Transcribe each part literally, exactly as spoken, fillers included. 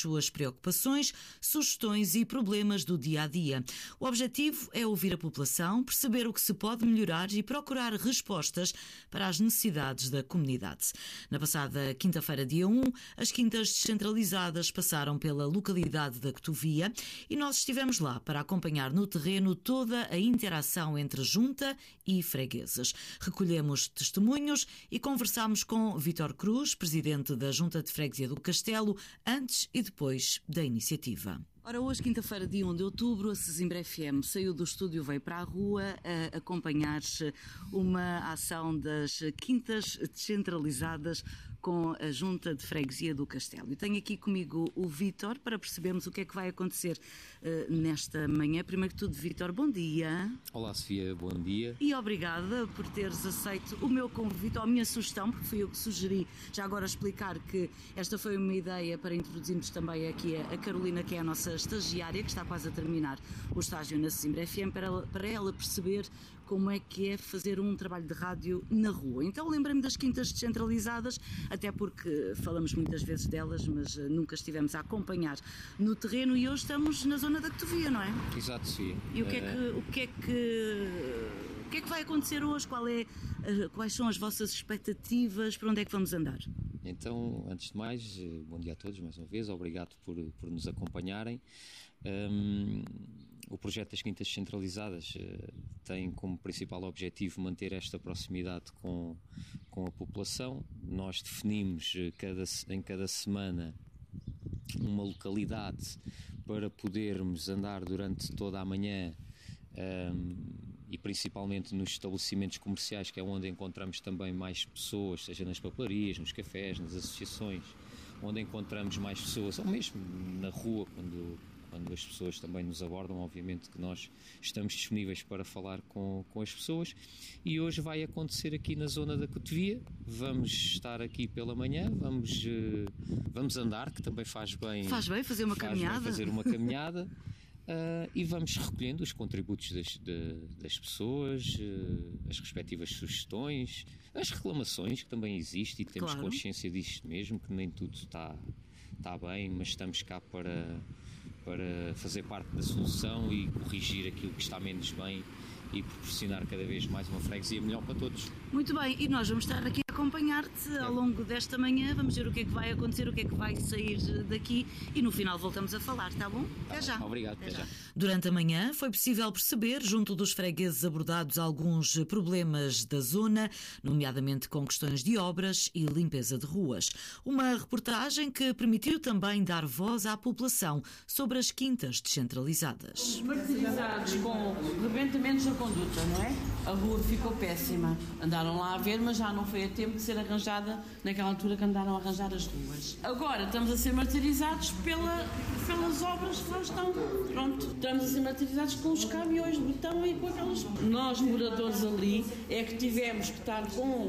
suas preocupações, sugestões e problemas do dia-a-dia. O objetivo é ouvir a população, perceber o que se pode melhorar e procurar respostas para as necessidades da comunidade. Na passada quinta-feira, dia um, as quintas descentralizadas passaram pela localidade da Cotovia e nós estivemos lá para acompanhar no terreno toda a interação entre junta e fregueses. Recolhemos testemunhos e conversámos com Vítor Cruz, presidente da Junta de Freguesia do Castelo, antes e depois da iniciativa. Ora, hoje, quinta-feira, dia um de outubro, a Sesimbra F M saiu do estúdio, veio para a rua a acompanhar uma ação das quintas descentralizadas com a Junta de Freguesia do Castelo. E tenho aqui comigo o Vítor para percebermos o que é que vai acontecer uh, nesta manhã. Primeiro de tudo, Vítor, bom dia. Olá, Sofia, bom dia. E obrigada por teres aceito o meu convite, ou a minha sugestão, porque fui eu que sugeri. Já agora explicar que esta foi uma ideia para introduzirmos também aqui a Carolina, que é a nossa estagiária, que está quase a terminar o estágio na Sesimbra F M, para ela, para ela perceber como é que é fazer um trabalho de rádio na rua. Então lembrei-me das quintas descentralizadas, até porque falamos muitas vezes delas, mas nunca estivemos a acompanhar no terreno e hoje estamos na zona da Cotovia, não é? Exato, Sofia. E o que é que, o que, é que, o que, é que vai acontecer hoje? Qual é, quais são as vossas expectativas? Para onde é que vamos andar? Então, antes de mais, bom dia a todos mais uma vez, obrigado por, por nos acompanharem. Um, o projeto das quintas descentralizadas uh, tem como principal objetivo manter esta proximidade com, com a população. Nós definimos uh, cada, em cada semana uma localidade para podermos andar durante toda a manhã um, e principalmente nos estabelecimentos comerciais, que é onde encontramos também mais pessoas, seja nas papelarias, nos cafés, nas associações, onde encontramos mais pessoas, ou mesmo na rua, quando, quando as pessoas também nos abordam. Obviamente que nós estamos disponíveis para falar com, com as pessoas, e hoje vai acontecer aqui na zona da Cotovia. Vamos estar aqui pela manhã, vamos, vamos andar, que também faz bem, faz bem fazer uma faz caminhada, bem fazer uma caminhada. Uh, e vamos recolhendo os contributos das, de, das pessoas, uh, as respectivas sugestões, as reclamações que também existem, e temos claro. consciência disto mesmo, que nem tudo está, está bem, mas estamos cá para, para fazer parte da solução e corrigir aquilo que está menos bem e proporcionar cada vez mais uma freguesia melhor para todos. Muito bem, e nós vamos estar aqui a acompanhar-te ao longo desta manhã, vamos ver o que é que vai acontecer, o que é que vai sair daqui e no final voltamos a falar, está bom? Até já. Obrigado, até já. Durante a manhã foi possível perceber, junto dos fregueses abordados, alguns problemas da zona, nomeadamente com questões de obras e limpeza de ruas. Uma reportagem que permitiu também dar voz à população sobre as quintas descentralizadas. Martirizados com rebentamentos na conduta, não é? A rua ficou péssima. Andaram lá a ver, mas já não foi a tempo de ser arranjada naquela altura que andaram a arranjar as ruas. Agora estamos a ser martirizados pela, pelas obras que lá estão. Pronto, estamos a ser martirizados com os caminhões de botão e com aquelas... Nós, moradores ali, é que tivemos que estar com uh,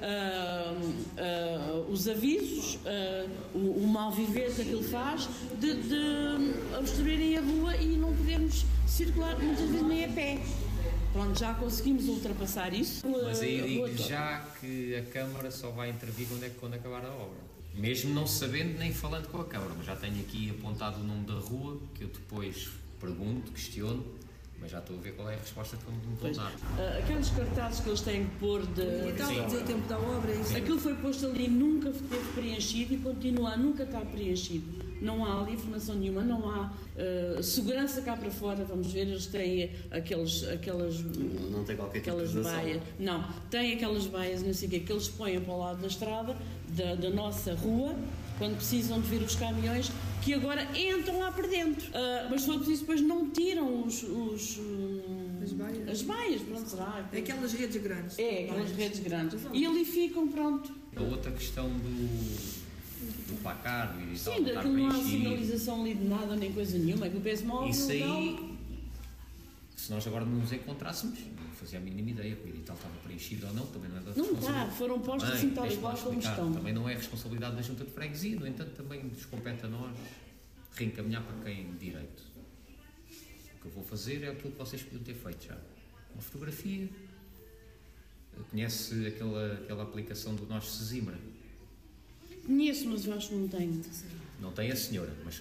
uh, os avisos, uh, o, o mal viver que aquilo faz, de, de obstruírem a rua e não podermos circular muitas vezes nem a pé. Pronto, já conseguimos ultrapassar isso. Mas aí digo já que a Câmara só vai intervir quando, é, quando acabar a obra. Mesmo não sabendo nem falando com a Câmara, mas já tenho aqui apontado o nome da rua, que eu depois pergunto, questiono, mas já estou a ver qual é a resposta que me vão dar. Uh, aqueles cartazes que eles têm que pôr de... E tal, dizer o tempo da obra, isso. Aquilo foi posto ali, nunca esteve preenchido e continua a nunca estar preenchido. Não há ali informação nenhuma, não há uh, segurança cá para fora. Vamos ver, eles têm aqueles, aquelas... Não tem qualquer aquelas tipo de baias. Não, tem aquelas baias, não sei o quê, que eles põem para o lado da estrada, da, da nossa rua, quando precisam de vir os caminhões, que agora entram lá para dentro. Uh, mas se for preciso, depois não tiram os... os uh, as baias. As baias, pronto, será? Aquelas redes grandes. É, aquelas redes grandes. E ali ficam, pronto. A outra questão do... do placar e tal, sim, daquilo não há sinalização ali de nada, nem coisa nenhuma, é que o peso móvel. Isso aí, se nós agora nos encontrássemos, não fazia a mínima ideia que o edital estava preenchido ou não, também não é da responsabilidade. Não está, foram postos assim tal e qual como estão. Também não é responsabilidade da Junta de Freguesia, no entanto, também nos compete a nós reencaminhar para quem de direito. O que eu vou fazer é aquilo que vocês podiam ter feito já. Uma fotografia. Conhece aquela, aquela aplicação do nosso Sesimbra? Conheço, mas eu acho que não tenho. Não tem a senhora, mas